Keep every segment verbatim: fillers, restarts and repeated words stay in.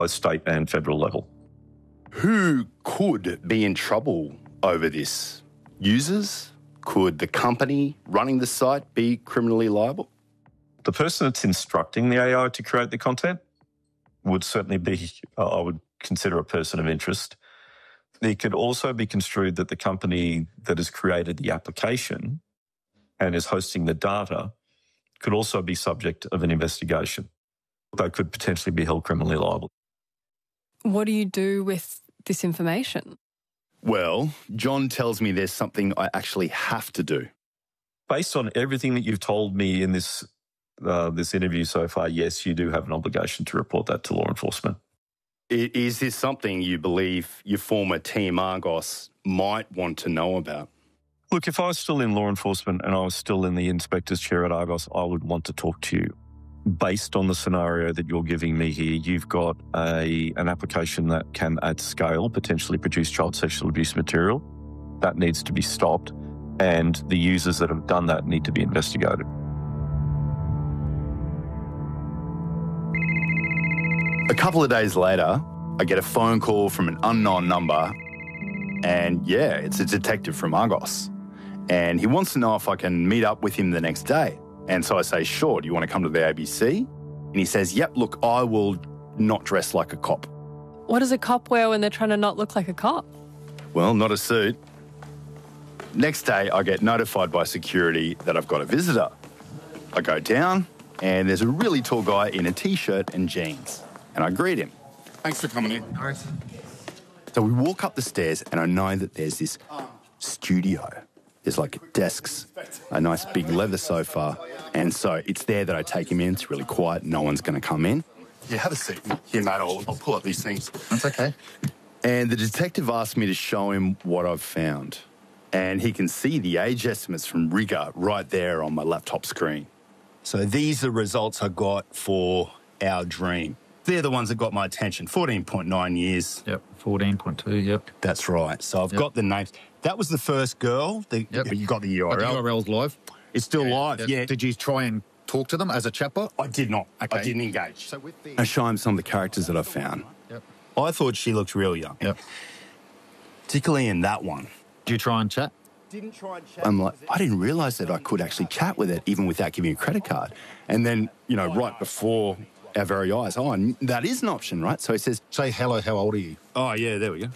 both state and federal level. Who could be in trouble over this? Users? Could the company running the site be criminally liable? The person that's instructing the A I to create the content would certainly be, I would consider, a person of interest. It could also be construed that the company that has created the application and is hosting the data could also be subject of an investigation. They could potentially be held criminally liable. What do you do with this information? Well, John tells me there's something I actually have to do. Based on everything that you've told me in this uh, this interview so far, yes, you do have an obligation to report that to law enforcement. Is this something you believe your former team Argos might want to know about? Look, if I was still in law enforcement and I was still in the inspector's chair at Argos, I would want to talk to you. Based on the scenario that you're giving me here, you've got a an application that can, at scale, potentially produce child sexual abuse material. That needs to be stopped, and the users that have done that need to be investigated. A couple of days later, I get a phone call from an unknown number, and yeah, it's a detective from Argos. And he wants to know if I can meet up with him the next day. And so I say, sure, do you want to come to the A B C? And he says, yep, look, I will not dress like a cop. What does a cop wear when they're trying to not look like a cop? Well, not a suit. Next day, I get notified by security that I've got a visitor. I go down, and there's a really tall guy in a T-shirt and jeans. And I greet him. Thanks for coming in. All right. So we walk up the stairs, and I know that there's this studio. There's like desks, a nice big leather sofa. And so it's there that I take him in. It's really quiet. No one's going to come in. Yeah, have a seat. Here, mate, I'll, I'll pull up these things. That's okay. And the detective asked me to show him what I've found. And he can see the age estimates from Rigor right there on my laptop screen. So these are the results I got for our dream. They're the ones that got my attention. fourteen point nine years. Yep, fourteen point two, yep. That's right. So I've yep. got the names. That was the first girl, the, yep. but you got the U R L. But the U R L's live? It's still yeah, live, yeah. Did you try and talk to them as a chatbot? I did not. Okay. I didn't engage. So with the... I show him some of the characters that I found. Yep. I thought she looked real young. Yep. Particularly in that one. Did you try and chat? Didn't try and chat. I'm like, I didn't realise that I could actually chat with it even without giving a credit card. And then, you know, right before our very eyes, oh, and that is an option, right? So he says... Say hello, how old are you? Oh, yeah, there we go.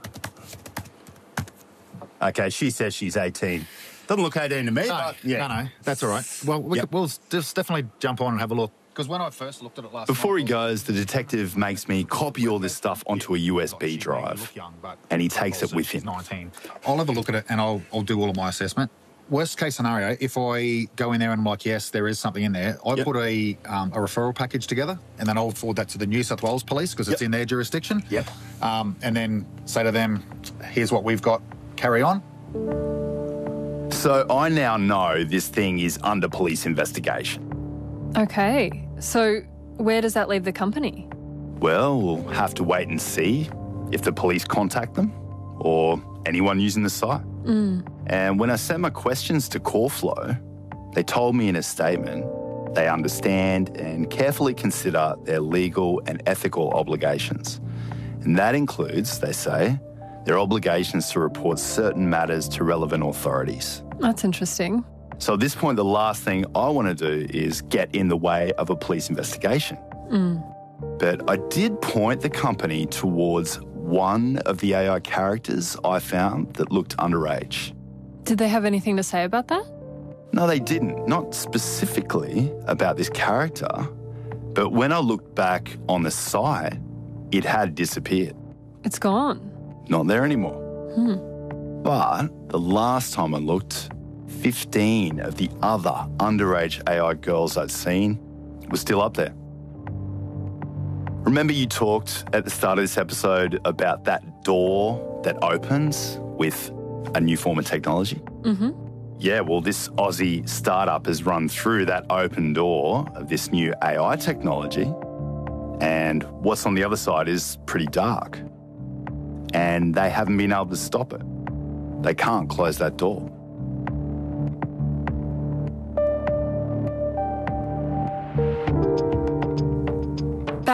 Okay, she says she's eighteen. Doesn't look eighteen to me. No, but yeah. no, no, that's all right. Well, we Yep. could, we'll just definitely jump on and have a look. Because when I first looked at it last Before night... he goes, the detective makes me copy all this stuff onto a U S B drive, and he takes it with him. nineteen. I'll have a look at it and I'll, I'll do all of my assessment. Worst case scenario, if I go in there and I'm like, yes, there is something in there, I Yep. put a um, a referral package together and then I'll forward that to the New South Wales Police because it's Yep. in their jurisdiction. Yep. Um, and then say to them, here's what we've got, carry on. So I now know this thing is under police investigation. Okay, so where does that leave the company? Well, we'll have to wait and see if the police contact them or anyone using the site. Mm. And when I sent my questions to CallFlow, they told me in a statement they understand and carefully consider their legal and ethical obligations. And that includes, they say, their obligations to report certain matters to relevant authorities. That's interesting. So at this point, the last thing I want to do is get in the way of a police investigation. Mm. But I did point the company towards one of the A I characters I found that looked underage. Did they have anything to say about that? No, they didn't. Not specifically about this character. But when I looked back on the site, it had disappeared. It's gone. Not there anymore. Hmm. But the last time I looked, fifteen of the other underage A I girls I'd seen were still up there. Remember you talked at the start of this episode about that door that opens with a new form of technology? Mm-hmm. Yeah, well, this Aussie startup has run through that open door of this new A I technology, and what's on the other side is pretty dark. And they haven't been able to stop it. They can't close that door.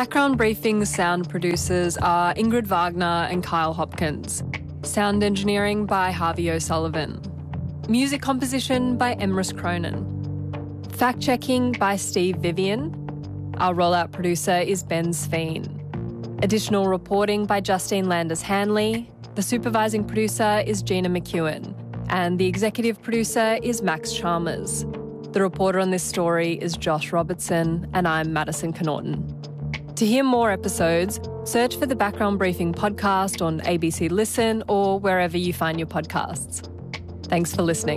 Background Briefing's sound producers are Ingrid Wagner and Kyle Hopkins. Sound engineering by Harvey O'Sullivan. Music composition by Emrys Cronin. Fact-checking by Steve Vivian. Our rollout producer is Ben Sveen. Additional reporting by Justine Landers-Hanley. The supervising producer is Gina McEwen. And the executive producer is Max Chalmers. The reporter on this story is Josh Robertson, and I'm Madison Connaughton. To hear more episodes, search for the Background Briefing podcast on A B C Listen or wherever you find your podcasts. Thanks for listening.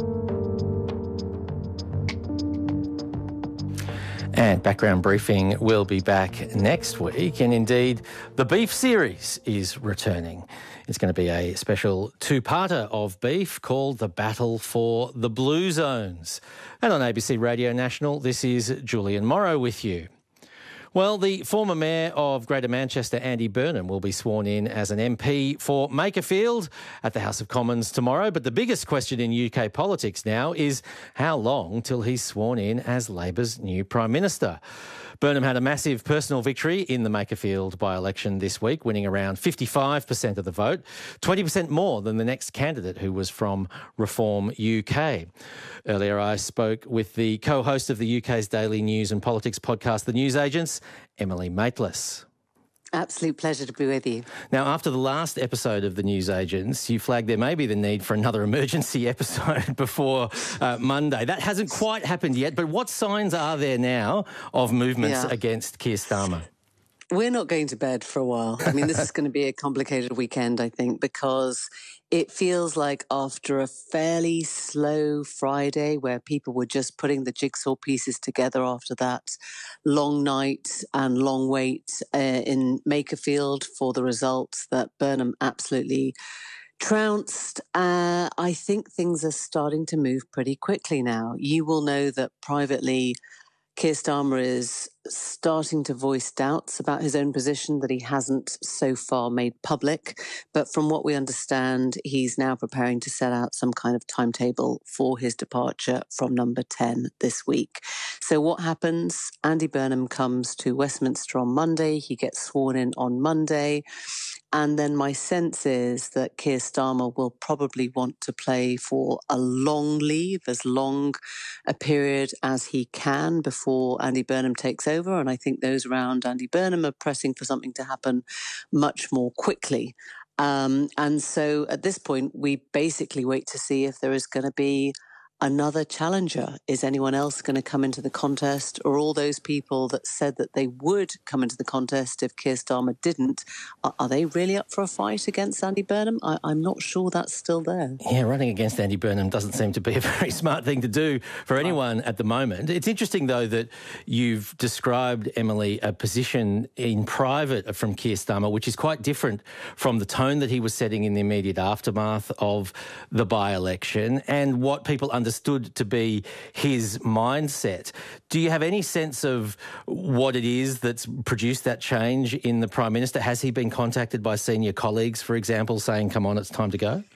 And Background Briefing will be back next week, and indeed the Beef series is returning. It's going to be a special two-parter of Beef called The Battle for the Blue Zones. And on A B C Radio National, this is Julian Morrow with you. Well, the former mayor of Greater Manchester, Andy Burnham, will be sworn in as an M P for Makerfield at the House of Commons tomorrow. But the biggest question in U K politics now is how long till he's sworn in as Labor's new Prime Minister. Burnham had a massive personal victory in the Makerfield by-election this week, winning around fifty-five percent of the vote, twenty percent more than the next candidate, who was from Reform U K. Earlier, I spoke with the co-host of the U K's daily news and politics podcast, The Newsagents, Emily Maitlis. Absolute pleasure to be with you. Now, after the last episode of The Newsagents, you flagged there may be the need for another emergency episode before uh, Monday. That hasn't quite happened yet, but what signs are there now of movements yeah. against Keir Starmer? We're not going to bed for a while. I mean, this is going to be a complicated weekend, I think, because it feels like after a fairly slow Friday where people were just putting the jigsaw pieces together after that long night and long wait uh, in Makerfield for the results that Burnham absolutely trounced, uh, I think things are starting to move pretty quickly now. You will know that privately Keir Starmer is starting to voice doubts about his own position that he hasn't so far made public. But from what we understand, he's now preparing to set out some kind of timetable for his departure from number ten this week. So what happens? Andy Burnham comes to Westminster on Monday. He gets sworn in on Monday. And then my sense is that Keir Starmer will probably want to play for a long leave, as long a period as he can before Andy Burnham takes over. And I think those around Andy Burnham are pressing for something to happen much more quickly. Um, and so at this point, we basically wait to see if there is going to be another challenger. Is anyone else going to come into the contest, or all those people that said that they would come into the contest if Keir Starmer didn't, are, are they really up for a fight against Andy Burnham? I, I'm not sure that's still there. Yeah, running against Andy Burnham doesn't seem to be a very smart thing to do for anyone at the moment. It's interesting, though, that you've described, Emily, a position in private from Keir Starmer, which is quite different from the tone that he was setting in the immediate aftermath of the by-election and what people understand understood to be his mindset. Do you have any sense of what it is that's produced that change in the Prime Minister? Has he been contacted by senior colleagues, for example, saying, come on, it's time to go?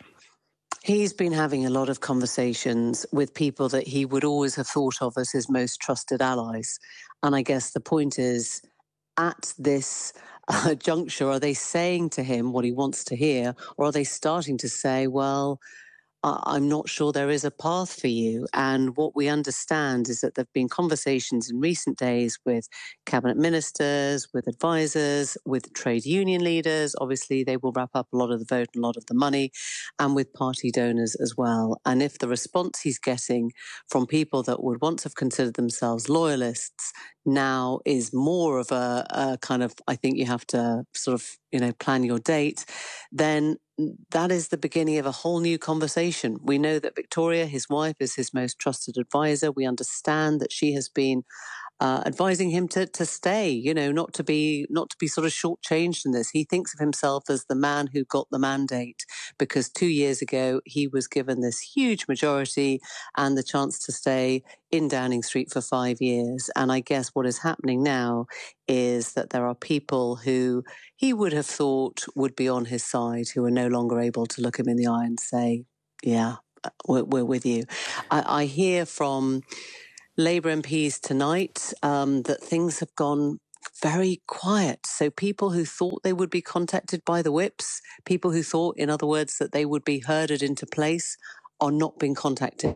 He's been having a lot of conversations with people that he would always have thought of as his most trusted allies. And I guess the point is, at this uh, juncture, are they saying to him what he wants to hear, or are they starting to say, well, I'm not sure there is a path for you? And what we understand is that there have been conversations in recent days with cabinet ministers, with advisors, with trade union leaders. Obviously, they will wrap up a lot of the vote and a lot of the money, and with party donors as well. And if the response he's getting from people that would once have considered themselves loyalists now is more of a, a kind of, I think you have to sort of, you know, plan your date, then that is the beginning of a whole new conversation. We know that Victoria, his wife, is his most trusted advisor. We understand that she has been uh, advising him to to stay, you know, not to be not to be sort of shortchanged in this. He thinks of himself as the man who got the mandate, because two years ago he was given this huge majority and the chance to stay in Downing Street for five years. And I guess what is happening now is that there are people who he would have thought would be on his side who are no longer able to look him in the eye and say, yeah, we're, we're with you. I, I hear from Labour M Ps tonight um, that things have gone very quiet. So people who thought they would be contacted by the whips, people who thought, in other words, that they would be herded into place, are not being contacted.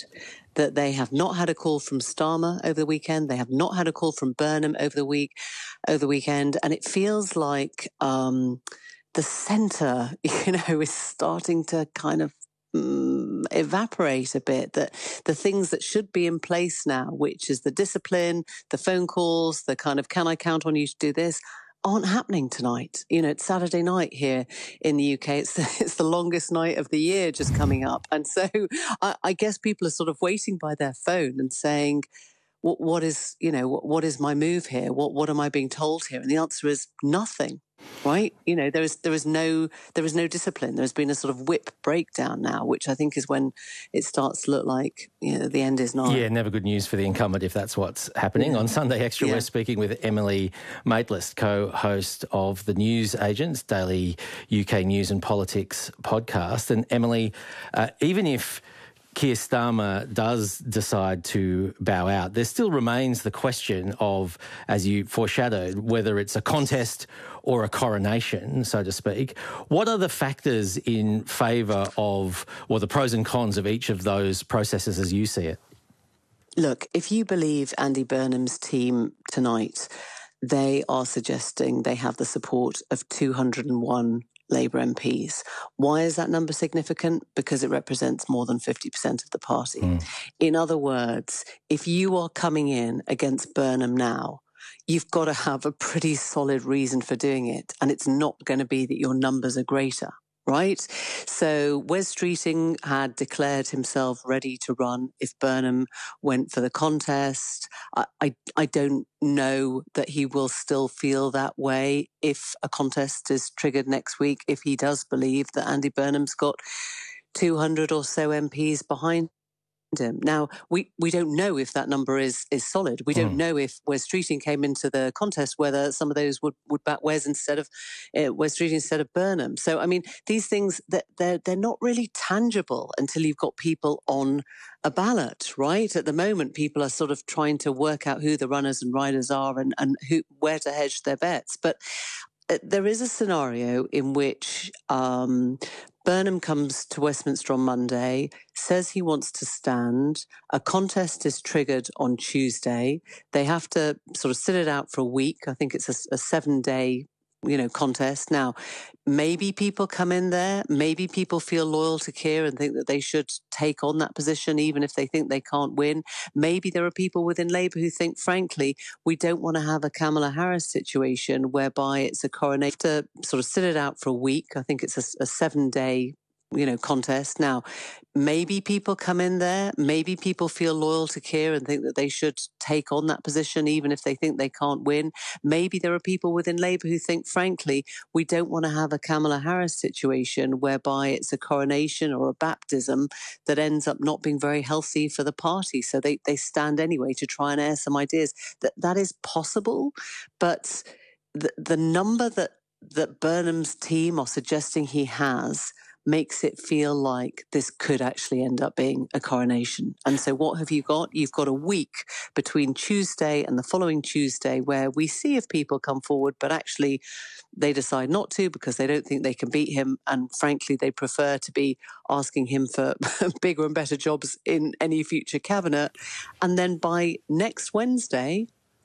That they have not had a call from Starmer over the weekend. They have not had a call from Burnham over the week, over the weekend. And it feels like um, the centre, you know, is starting to kind of um, evaporate a bit. That the things that should be in place now, which is the discipline, the phone calls, the kind of, can I count on you to do this, aren't happening tonight. You know, it's Saturday night here in the U K. It's the, it's the longest night of the year just coming up. And so I, I guess people are sort of waiting by their phone and saying, what, what is, you know, what, what is my move here? What, what am I being told here? And the answer is nothing. Right, you know, there is there is no there is no discipline. There has been a sort of whip breakdown now, which I think is when it starts to look like, you know, the end is nigh. Yeah, never good news for the incumbent if that's what's happening. Yeah. On Sunday Extra, yeah. we're speaking with Emily Maitlis, co-host of the News Agents Daily U K News and Politics podcast. And Emily, uh, even if Keir Starmer does decide to bow out, there still remains the question of, as you foreshadowed, whether it's a contest or a coronation, so to speak. What are the factors in favour of, or the pros and cons of each of those processes as you see it? Look, if you believe Andy Burnham's team tonight, they are suggesting they have the support of two hundred and one Labour M Ps. Why is that number significant? Because it represents more than fifty percent of the party. Mm. In other words, if you are coming in against Burnham now, you've got to have a pretty solid reason for doing it. And it's not going to be that your numbers are greater, right? So Wes Streeting had declared himself ready to run if Burnham went for the contest. I, I, I don't know that he will still feel that way if a contest is triggered next week, if he does believe that Andy Burnham's got two hundred or so M Ps behind him. Now, we, we don't know if that number is is solid. We don't mm. know if Wes Streeting came into the contest, whether some of those would, would back Wes instead of uh, Wes Streeting instead of Burnham. So, I mean, these things, that they're, they're not really tangible until you've got people on a ballot, right? At the moment, people are sort of trying to work out who the runners and riders are and, and who where to hedge their bets. But there is a scenario in which um, Burnham comes to Westminster on Monday, says he wants to stand. A contest is triggered on Tuesday. They have to sort of sit it out for a week. I think it's a, a seven-day, you know, contest. Now, maybe people come in there. Maybe people feel loyal to Keir and think that they should take on that position, even if they think they can't win. Maybe there are people within Labour who think, frankly, we don't want to have a Kamala Harris situation whereby it's a coronation. To sort of sit it out for a week. I think it's a, a seven-day, you know, contest. Now, maybe people come in there. Maybe people feel loyal to Keir and think that they should take on that position, even if they think they can't win. Maybe there are people within Labour who think, frankly, we don't want to have a Kamala Harris situation whereby it's a coronation or a baptism that ends up not being very healthy for the party. So they, they stand anyway to try and air some ideas. That that is possible, but the, the number that, that Burnham's team are suggesting he has makes it feel like this could actually end up being a coronation. And so what have you got? You've got a week between Tuesday and the following Tuesday where we see if people come forward, but actually they decide not to because they don't think they can beat him. And frankly, they prefer to be asking him for bigger and better jobs in any future cabinet. And then by next Wednesday,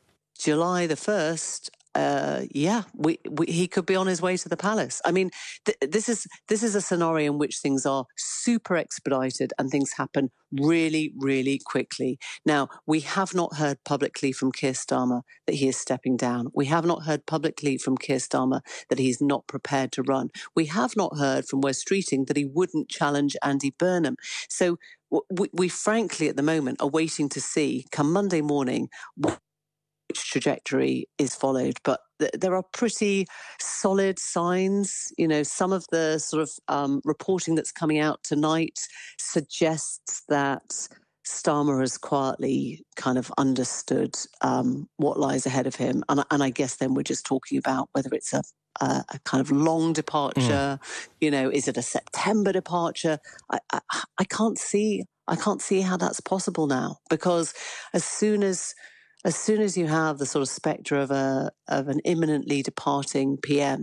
July the first, Uh, yeah, we, we, he could be on his way to the palace. I mean, th- this is this is a scenario in which things are super expedited and things happen really, really quickly. Now, we have not heard publicly from Keir Starmer that he is stepping down. We have not heard publicly from Keir Starmer that he's not prepared to run. We have not heard from Wes Streeting that he wouldn't challenge Andy Burnham. So we, we frankly, at the moment, are waiting to see, come Monday morning, what which trajectory is followed. But th- there are pretty solid signs. You know, some of the sort of um, reporting that's coming out tonight suggests that Starmer has quietly kind of understood um, what lies ahead of him. And, and I guess then we're just talking about whether it's a, a, a kind of long departure, mm. you know, is it a September departure? I, I, I can't see, I can't see how that's possible now, because as soon as as soon as you have the sort of spectre of a of an imminently departing P M,